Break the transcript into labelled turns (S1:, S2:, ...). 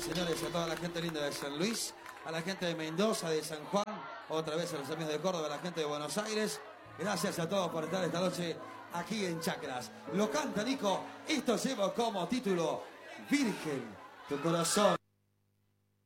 S1: señores, a toda la gente linda de San Luis, a la gente de Mendoza, de San Juan, otra vez a los amigos de Córdoba, a la gente de Buenos Aires. Gracias a todos por estar esta noche aquí en Chacras. Lo canta Nico, esto lleva como título Virgen, tu corazón